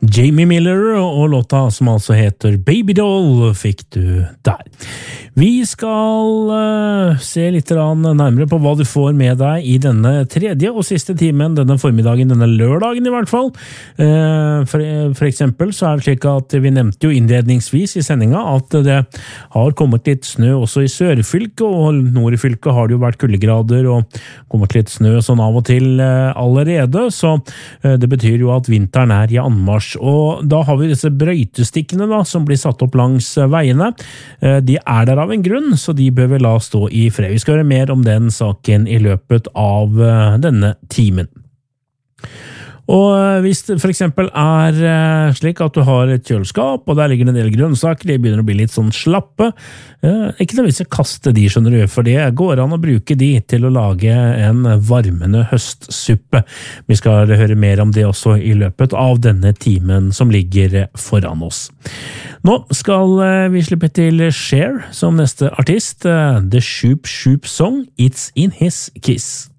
Jamie Miller og låta som altså heter Baby Doll fikk du der. Vi skal se litt nærmere på hva du får med deg i denne tredje og siste timen, denne formiddagen, denne lørdagen i hvert fall. For eksempel så det slik at vi nevnte jo innledningsvis i sendinga at det har kommet litt snø også i Sørfylket, og nord i fylket har det jo vært kuldegrader og kommet litt snø sånn av og til allerede, så det betyr jo at vinteren i anmarsj. Og da har vi disse brøytestikkene da, som blir satt opp langs veiene. De der av en grunn, så de bør vi la stå i fred. Vi skal høre mer om den saken i løpet av denne timen. Og hvis det for eksempel slik at du har et kjøleskap, og der ligger en del grønnsaker, de begynner å bli litt sånn slappe, ikke nødvendigvis å kaste de, skjønner du, for det går an å bruke de til å lage en varmende høstsuppe. Vi skal høre mer om det også i løpet av denne timen som ligger foran oss. Nå skal vi slippe til Cher som neste artist, The Shoop Shoop Song, It's in His Kiss.